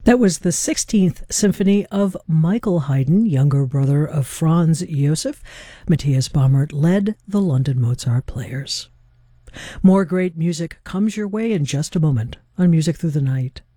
That was the 16th Symphony of Michael Haydn, younger brother of Franz Josef. Matthias Baumert led the London Mozart Players. More great music comes your way in just a moment on Music Through the Night.